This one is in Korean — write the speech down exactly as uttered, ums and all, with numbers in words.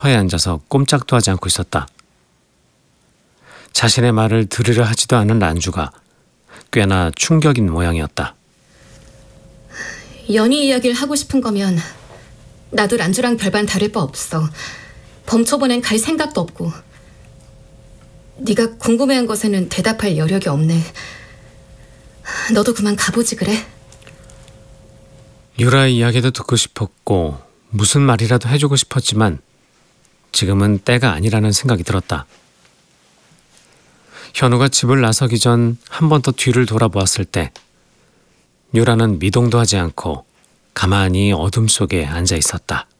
소파에 앉아서 꼼짝도 하지 않고 있었다. 자신의 말을 들으려 하지도 않은 란주가 꽤나 충격인 모양이었다. 연희 이야기를 하고 싶은 거면 나도 란주랑 별반 다를 바 없어. 범초본엔 갈 생각도 없고. 네가 궁금해한 것에는 대답할 여력이 없네. 너도 그만 가보지 그래? 유라의 이야기도 듣고 싶었고 무슨 말이라도 해주고 싶었지만 지금은 때가 아니라는 생각이 들었다. 현우가 집을 나서기 전 한 번 더 뒤를 돌아보았을 때 유라는 미동도 하지 않고 가만히 어둠 속에 앉아 있었다.